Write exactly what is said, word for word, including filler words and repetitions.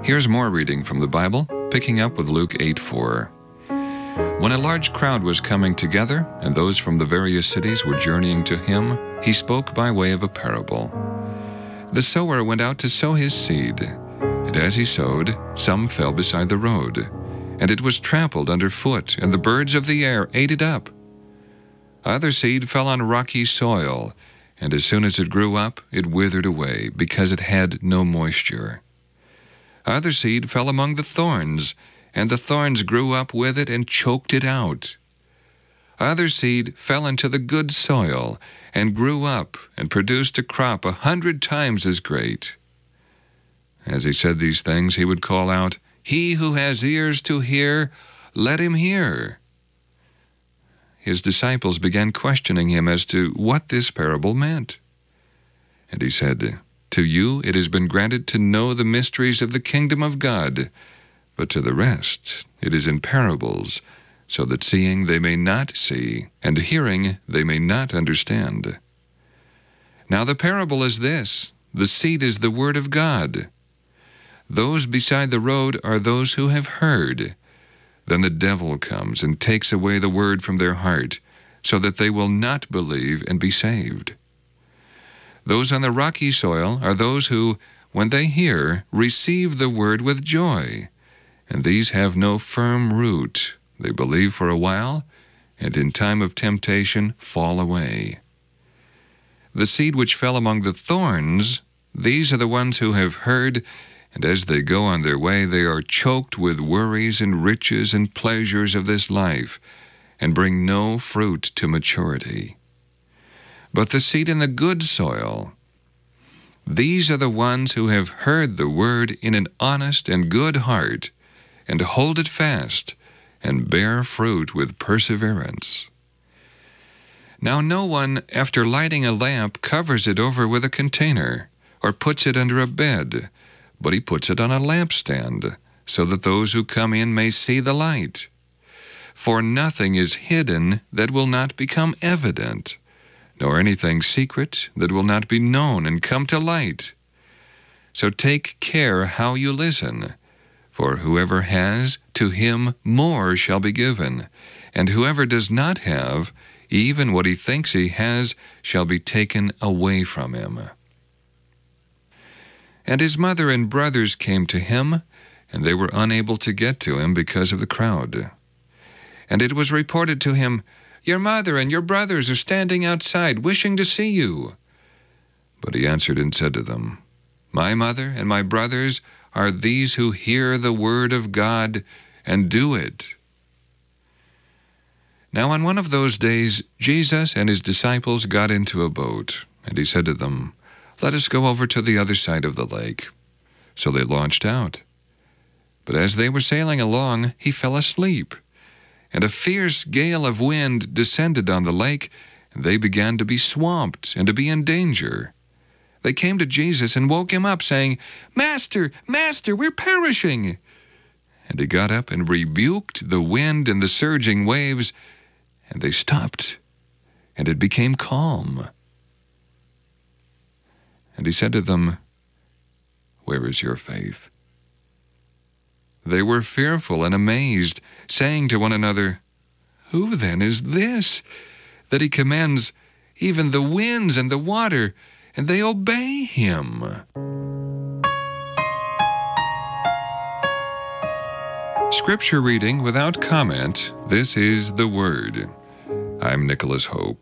Here's more reading from the Bible, picking up with Luke eight four. When a large crowd was coming together, and those from the various cities were journeying to him, he spoke by way of a parable. The sower went out to sow his seed, and as he sowed, some fell beside the road, and it was trampled underfoot, and the birds of the air ate it up. Other seed fell on rocky soil, and as soon as it grew up, it withered away, because it had no moisture. Other seed fell among the thorns, and the thorns grew up with it and choked it out. Other seed fell into the good soil, and grew up, and produced a crop a hundred times as great. As he said these things, he would call out, "He who has ears to hear, let him hear." His disciples began questioning him as to what this parable meant. And he said, "To you it has been granted to know the mysteries of the kingdom of God, but to the rest it is in parables, so that seeing they may not see, and hearing they may not understand. Now the parable is this: the seed is the word of God. Those beside the road are those who have heard. Then the devil comes and takes away the word from their heart, so that they will not believe and be saved. Those on the rocky soil are those who, when they hear, receive the word with joy, and these have no firm root. They believe for a while, and in time of temptation fall away. The seed which fell among the thorns, these are the ones who have heard, and as they go on their way, they are choked with worries and riches and pleasures of this life, and bring no fruit to maturity. But the seed in the good soil, these are the ones who have heard the word in an honest and good heart, and hold it fast, and bear fruit with perseverance. Now no one, after lighting a lamp, covers it over with a container, or puts it under a bed, but he puts it on a lampstand, so that those who come in may see the light. For nothing is hidden that will not become evident, nor anything secret that will not be known and come to light. So take care how you listen, for whoever has, to him more shall be given, and whoever does not have, even what he thinks he has, shall be taken away from him. And his mother and brothers came to him, and they were unable to get to him because of the crowd. And it was reported to him, "Your mother and your brothers are standing outside, wishing to see you." But he answered and said to them, "My mother and my brothers are these who hear the word of God and do it." Now on one of those days, Jesus and his disciples got into a boat, and he said to them, "Let us go over to the other side of the lake." So they launched out. But as they were sailing along, he fell asleep. And a fierce gale of wind descended on the lake, and they began to be swamped and to be in danger. They came to Jesus and woke him up, saying, "Master, Master, we're perishing." And he got up and rebuked the wind and the surging waves, and they stopped, and it became calm. And he said to them, "Where is your faith?" They were fearful and amazed, saying to one another, "Who then is this, that he commands even the winds and the water, and they obey him?" Scripture reading without comment. This is the Word. I'm Nicholas Hope.